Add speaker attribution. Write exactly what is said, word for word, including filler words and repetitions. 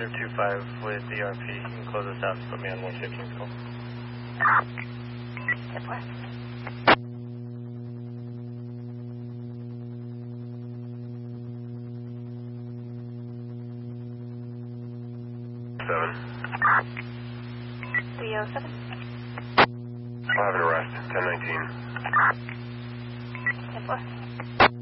Speaker 1: Gator two five with D R P. You can close this out and put me on one fifteen call.
Speaker 2: ten four.
Speaker 3: Seven.
Speaker 2: three oh seven.
Speaker 3: I'll have an arrest. ten nineteen.
Speaker 2: ten four.